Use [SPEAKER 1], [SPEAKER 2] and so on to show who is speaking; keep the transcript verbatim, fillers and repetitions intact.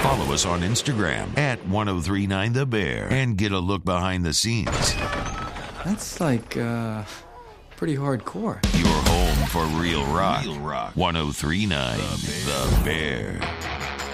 [SPEAKER 1] Follow us on Instagram at ten thirty-nine The Bear and get a look behind the scenes.
[SPEAKER 2] That's like, uh, pretty hardcore.
[SPEAKER 1] Your home for real rock. Real rock. ten thirty-nine The Bear. The Bear.